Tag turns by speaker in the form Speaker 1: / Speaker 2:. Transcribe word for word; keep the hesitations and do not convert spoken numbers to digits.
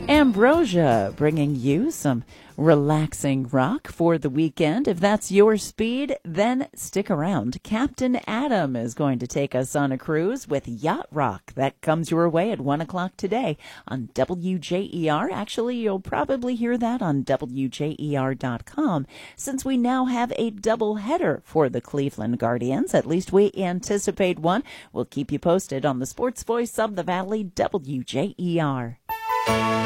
Speaker 1: Ambrosia bringing you some relaxing rock for the weekend. If that's your speed, then stick around. Captain Adam is going to take us on a cruise with Yacht Rock. That comes your way at one o'clock today on W J E R. Actually, you'll probably hear that on W J E R dot com, since we now have a double header for the Cleveland Guardians. At least we anticipate one. We'll keep you posted on the Sports Voice of the Valley, W J E R.